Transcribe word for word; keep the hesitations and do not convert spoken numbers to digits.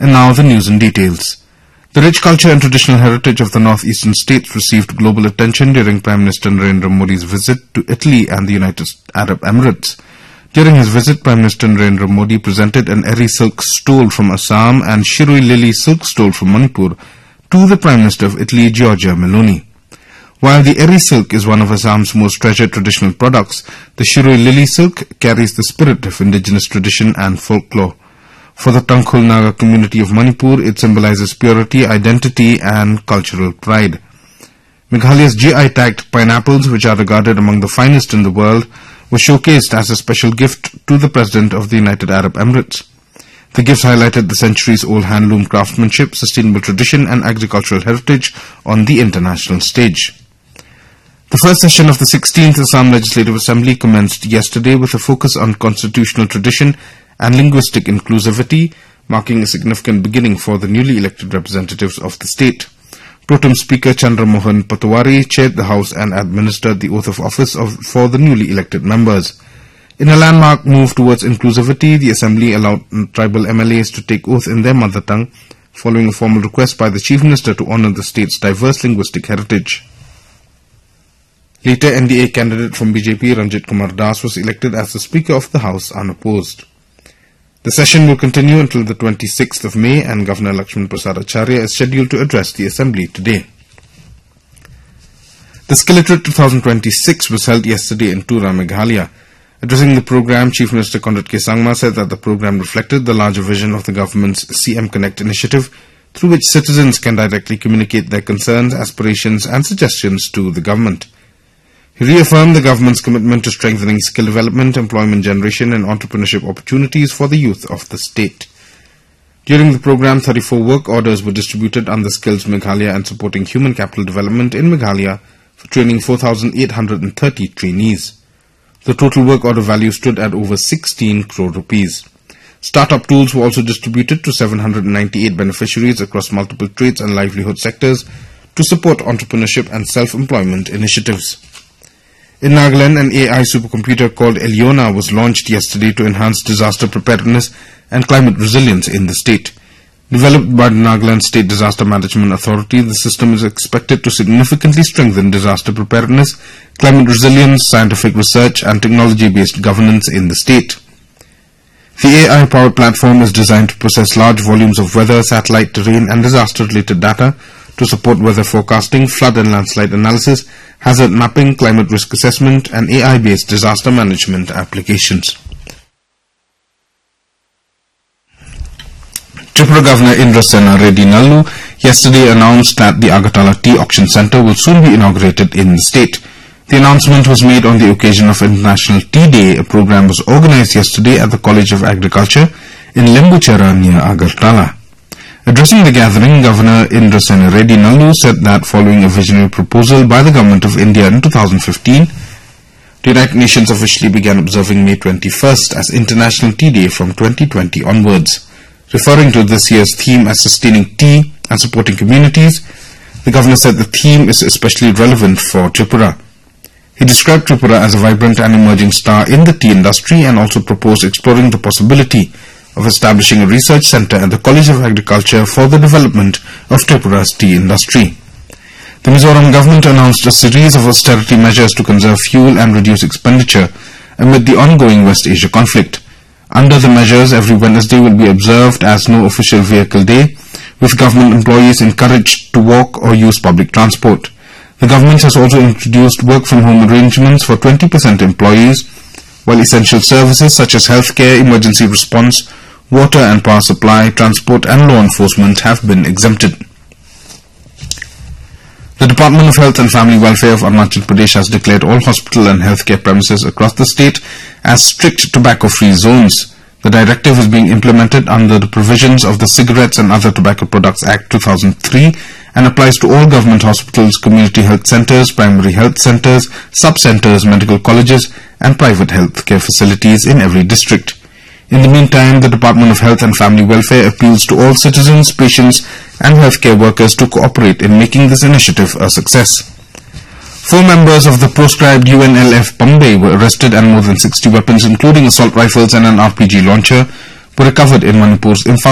And now the news in details. The rich culture and traditional heritage of the northeastern states received global attention during Prime Minister Narendra Modi's visit to Italy and the United Arab Emirates. During his visit, Prime Minister Narendra Modi presented an Eri silk stole from Assam and Shiroi Lily silk stole from Manipur to the Prime Minister of Italy, Giorgia Meloni. While the Eri silk is one of Assam's most treasured traditional products, the Shiroi Lily silk carries the spirit of indigenous tradition and folklore. For the Tangkhul Naga community of Manipur, it symbolizes purity, identity and cultural pride. Meghalaya's G I-tagged pineapples, which are regarded among the finest in the world, were showcased as a special gift to the President of the United Arab Emirates. The gifts highlighted the centuries-old handloom craftsmanship, sustainable tradition and agricultural heritage on the international stage. The first session of the sixteenth Assam Legislative Assembly commenced yesterday with a focus on constitutional tradition and linguistic inclusivity, marking a significant beginning for the newly elected representatives of the state. Pro-Tem Speaker Chandra Mohan Patwari chaired the House and administered the oath of office of, for the newly elected members. In a landmark move towards inclusivity, the Assembly allowed tribal M L As to take oath in their mother tongue, following a formal request by the Chief Minister to honour the state's diverse linguistic heritage. Later, N D A candidate from B J P Ranjit Kumar Das was elected as the Speaker of the House unopposed. The session will continue until the twenty-sixth of May, and Governor Lakshman Prasad Acharya is scheduled to address the Assembly today. The Skilliterate twenty twenty-six was held yesterday in Tura, Meghalaya. Addressing the program, Chief Minister Conrad K. Sangma said that the program reflected the larger vision of the government's C M Connect initiative, through which citizens can directly communicate their concerns, aspirations and suggestions to the government. He reaffirmed the government's commitment to strengthening skill development, employment generation and entrepreneurship opportunities for the youth of the state. During the program, thirty-four work orders were distributed under Skills Meghalaya and supporting human capital development in Meghalaya for training four thousand eight hundred thirty trainees. The total work order value stood at over sixteen crore rupees. Startup tools were also distributed to seven hundred ninety-eight beneficiaries across multiple trades and livelihood sectors to support entrepreneurship and self-employment initiatives. In Nagaland, an A I supercomputer called Eliona was launched yesterday to enhance disaster preparedness and climate resilience in the state. Developed by the Nagaland State Disaster Management Authority, the system is expected to significantly strengthen disaster preparedness, climate resilience, scientific research and technology-based governance in the state. The A I-powered platform is designed to process large volumes of weather, satellite, terrain and disaster-related data to support weather forecasting, flood and landslide analysis, hazard mapping, climate risk assessment and A I-based disaster management applications. Tripura Governor Indrasena Reddy Nallu yesterday announced that the Agartala Tea Auction Centre will soon be inaugurated in the state. The announcement was made on the occasion of International Tea Day. A program was organised yesterday at the College of Agriculture in Lembuchera near Agartala. Addressing the gathering, Governor Indrasena Reddy Nallu said that following a visionary proposal by the Government of India in two thousand fifteen, the United Nations officially began observing May twenty-first as International Tea Day from twenty twenty onwards. Referring to this year's theme as sustaining tea and supporting communities, the Governor said the theme is especially relevant for Tripura. He described Tripura as a vibrant and emerging star in the tea industry and also proposed exploring the possibility of establishing a research centre at the College of Agriculture for the development of Tripura's tea industry. The Mizoram government announced a series of austerity measures to conserve fuel and reduce expenditure amid the ongoing West Asia conflict. Under the measures, every Wednesday will be observed as no official vehicle day, with government employees encouraged to walk or use public transport. The government has also introduced work-from-home arrangements for twenty percent employees, while essential services such as healthcare, emergency response, water and power supply, transport and law enforcement have been exempted. The Department of Health and Family Welfare of Arunachal Pradesh has declared all hospital and healthcare premises across the state as strict tobacco-free zones. The directive is being implemented under the provisions of the Cigarettes and Other Tobacco Products Act two thousand three and applies to all government hospitals, community health centres, primary health centres, sub-centres, medical colleges and private healthcare facilities in every district. In the meantime, the Department of Health and Family Welfare appeals to all citizens, patients and healthcare workers to cooperate in making this initiative a success. Four members of the proscribed U N L F Bombay were arrested and more than sixty weapons including assault rifles and an R P G launcher were recovered in Manipur's Imphal